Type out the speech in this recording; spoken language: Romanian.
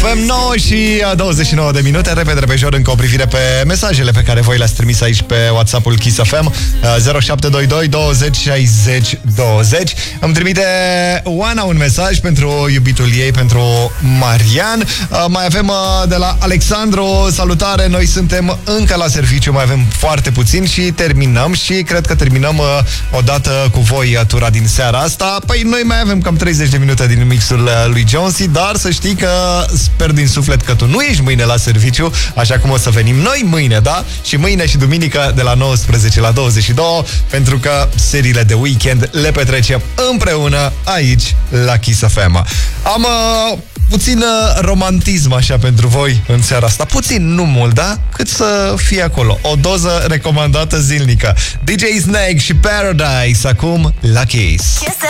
FM, 9 și 29 de minute. Repede, repejor, încă o privire pe mesajele pe care voi le-ați trimis aici pe WhatsApp-ul Kiss FM 0722 20 60 20. Îmi trimite Oana un mesaj pentru iubitul ei, pentru Marian. Mai avem de la Alexandru: salutare, noi suntem încă la serviciu, mai avem foarte puțin și terminăm, și cred că terminăm odată cu voi tura din seara asta. Păi noi mai avem cam 30 de minute din mixul lui Jonesy, dar să știi că sper din suflet că tu nu ești mâine la serviciu, așa cum o să venim noi mâine, da? Și mâine și duminică de la 19 la 22, pentru că seriile de weekend le petrecem împreună aici la Kiss FM. Am puțin romantism așa pentru voi în seara asta. Puțin, nu mult, da? Cât să fie acolo. O doză recomandată zilnică. DJ Snake și Paradise acum la Kiss.